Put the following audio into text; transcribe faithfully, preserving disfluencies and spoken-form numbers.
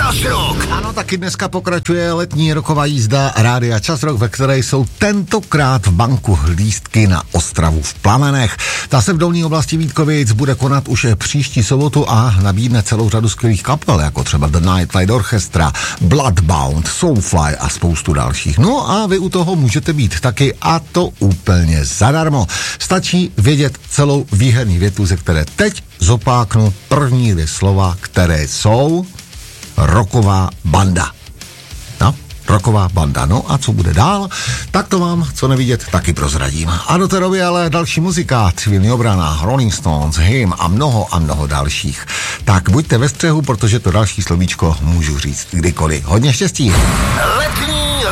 Čas Rock. Ano, taky dneska pokračuje letní roková jízda Rádia Čas Rock, ve které jsou tentokrát v banku lístky na Ostravu v Plamenech. Ta se v dolní oblasti Vítkovic bude konat už příští sobotu a nabídne celou řadu skvělých kapel, jako třeba The Nightlight Orchestra, Bloodbound, Soulfly a spoustu dalších. No a vy u toho můžete být taky, a to úplně zadarmo. Stačí vědět celou výherní větu, ze které teď zopáknu první dvě slova, které jsou Rocková banda. No, Rocková banda. No a co bude dál? Tak to vám, co nevidět, taky prozradím. A do té doby ale další muzika, Civilní obrana, Rolling Stones, Hymn a mnoho a mnoho dalších. Tak buďte ve střehu, protože to další slovíčko můžu říct kdykoliv. Hodně štěstí. Letní